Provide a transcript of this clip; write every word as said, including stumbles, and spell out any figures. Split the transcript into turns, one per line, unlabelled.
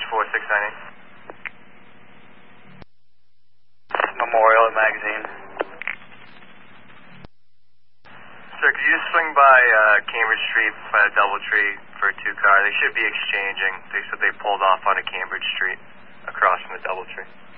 four six nine eight.
Memorial Magazine.
Sir, could you just swing by uh, Cambridge Street by the Doubletree for two cars? They should be exchanging. They said they pulled off on a Cambridge Street across from the Doubletree.